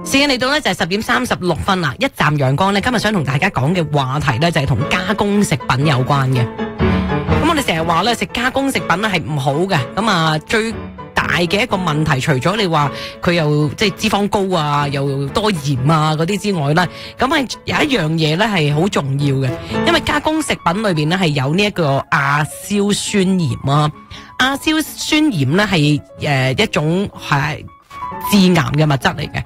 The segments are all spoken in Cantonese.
時間嚟到呢，就係10:36啦，一站陽光呢，今日想同大家講嘅話題呢，就係同加工食品有關嘅。咁我哋成日話呢，食加工食品呢係唔好嘅。咁啊，最大嘅一個問題，除咗你話佢又即係脂肪高啊，又多鹽啊嗰啲之外呢，咁係有一樣嘢呢係好重要嘅，因為加工食品裏邊呢係有呢一個亞硝酸鹽啊。亞硝酸鹽呢係一種係致癌嘅物質嚟嘅。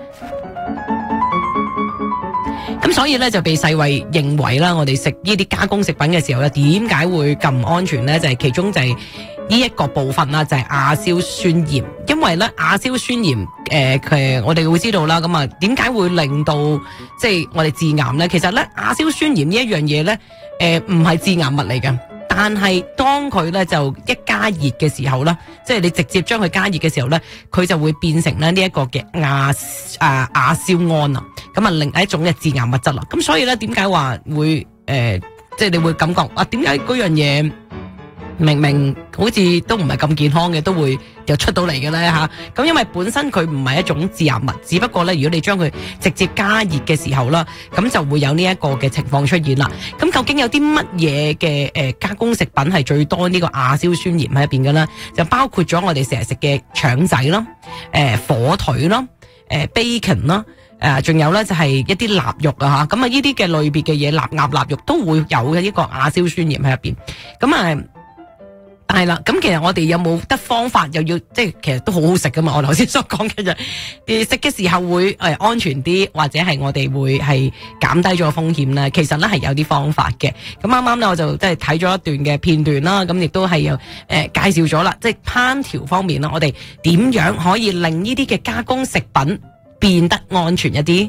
咁所以咧就被世衛認為啦，我哋食呢啲加工食品嘅時候咧，點解會咁唔安全咧？就係其中就係呢一個部分啦，就係亞硝酸鹽。因為咧亞硝酸鹽我哋會知道啦，咁啊點解會令到即係我哋致癌咧？其實咧亞硝酸鹽呢一樣嘢咧，唔係致癌物嚟嘅。但係當佢咧就一加熱嘅時候咧，即係你直接將佢加熱嘅時候咧，佢就會變成咧呢一個嘅亞硝胺啊，咁啊另一種嘅致癌物質啦。咁所以咧點解話會即係你會感覺啊？點解嗰樣嘢明明好似都唔係咁健康嘅，都會又出到嚟嘅咧吓？咁因為本身佢唔係一種致癌物，只不過咧如果你將佢直接加熱嘅時候啦，咁就會有呢一個嘅情況出現啦。咁究竟有啲乜嘢嘅加工食品係最多呢個亞硝酸鹽喺入邊嘅咧？就包括咗我哋成日食嘅腸仔啦、火腿啦、bacon 啦。仲有咧就係一啲臘肉啊吓，咁啊呢啲嘅類別嘅嘢，臘肉都會有嘅一個亞硝酸鹽喺入邊。咁啊係啦，咁其實我哋有冇得方法又要即係其實都好好食噶嘛？我頭先所講嘅就食嘅時候會安全啲，或者係我哋會係減低咗風險咧。其實咧係有啲方法嘅。咁啱啱咧我就即係睇咗一段嘅片段啦，咁亦都係有介紹咗啦，即係烹調方面啦，我哋點樣可以令呢啲嘅加工食品變得安全一啲？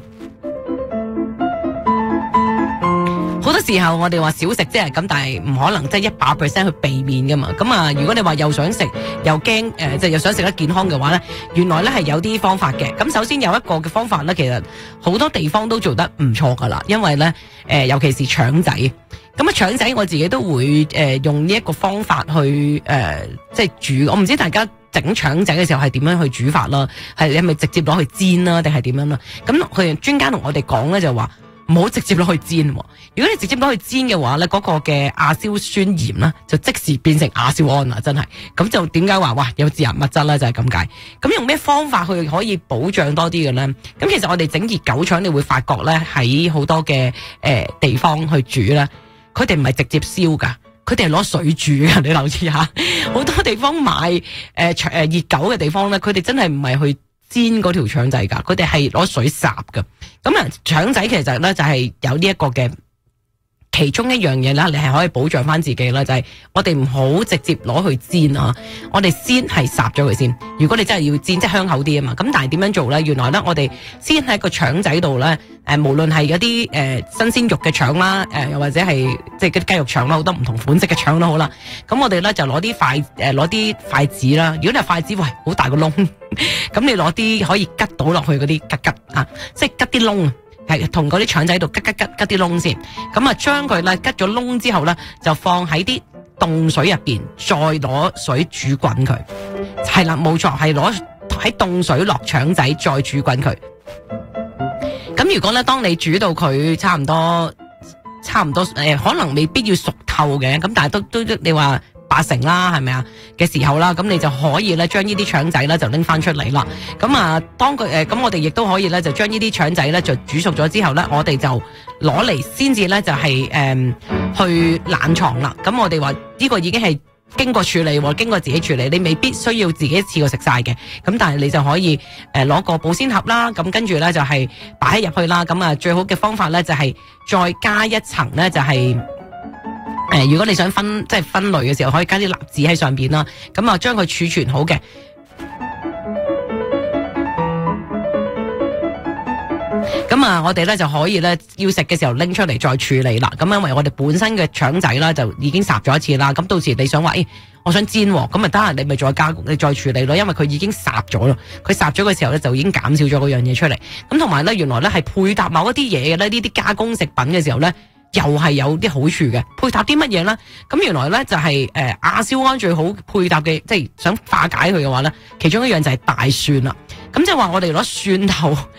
好多時候我哋話少食即係咁，但係唔可能即係100%去避免噶嘛。咁啊，如果你話又想食又驚即係又想食得健康嘅話咧，原來咧係有啲方法嘅。咁首先有一個嘅方法咧，其實好多地方都做得唔錯噶啦，因為咧尤其是腸仔。咁啊腸仔我自己都會用呢一個方法去即係煮。我唔知大家整腸仔嘅時候係點樣去煮法啦？係咪直接攞去煎啦，定係點樣啦？咁佢專家同我哋講咧就話唔好直接攞去煎。如果你直接攞去煎嘅話咧，嗰個嘅亞硝酸鹽啦就即時變成亞硝胺啦，真係。咁就點解話哇有致癌物質咧？就係咁解。咁用咩方法去可以保障多啲嘅咧？咁其實我哋整熱狗腸，你會發覺咧喺好多嘅地方去煮咧，佢哋唔係直接燒噶，佢哋係攞水煮噶。你留意下，好多地方買熱狗嘅地方咧，佢哋真係唔係去煎嗰條腸仔噶，佢哋係攞水烚噶。咁啊腸仔其實咧就係有呢一個嘅其中一樣嘢啦，你係可以保障翻自己啦，就係我哋唔好直接攞去煎啊，我哋先係烚咗佢先。如果你真係要煎，即係香口啲啊嘛。咁但係點樣做咧？原來咧我哋先喺個腸仔度咧，無論係有啲新鮮肉嘅腸啦，又或者係即係嗰啲雞肉腸啦，好多唔同款式嘅腸都好啦。咁我哋咧就攞啲筷子啦。如果你係筷子，喂好大個窿，咁你攞啲可以吉到落去嗰啲吉啊，即係吉啲窿。係同嗰啲腸仔度吉啲窿先，咁啊將佢咧吉咗窿之後咧，就放喺啲凍水入邊，再攞水煮滾佢。係啦，冇錯，係攞喺凍水落腸仔，再煮滾佢。咁如果咧，當你煮到佢差唔多可能未必要熟透嘅，咁但係都你話80%啦，係咪啊嘅時候啦，咁你就可以咧將呢啲腸仔咧就拎翻出嚟啦。咁啊，當佢咁我哋亦都可以咧就將呢啲腸仔咧就煮熟咗之後咧，我哋就攞嚟先至咧就係去冷藏啦。咁我哋話呢個已經係經過處理，經過自己處理，你未必需要自己一次過食晒嘅。咁但係你就可以攞個保鮮盒啦，咁跟住咧就係擺入去啦。咁啊最好嘅方法咧就係再加一層咧就係。如果你想分類嘅時候，可以加啲蠟紙喺上邊啦，咁啊將佢儲存好嘅。咁啊，我哋咧就可以咧要食嘅時候拎出嚟再處理啦。咁因為我哋本身嘅腸仔啦就已經烚咗一次啦，咁到時你想話我想煎，咁咪得閒你咪再加工，你再處理咯。因為佢已經烚咗咯，佢烚咗嘅時候咧就已經減少咗嗰樣嘢出嚟。咁同埋咧，原來咧係配搭某一啲嘢嘅咧，呢啲加工食品嘅時候咧。又係有啲好處嘅，配搭啲乜嘢咧？咁原來咧就係亞硝胺最好配搭嘅，即係想化解佢嘅話咧，其中一樣就係大蒜啦。咁即係話我哋攞蒜頭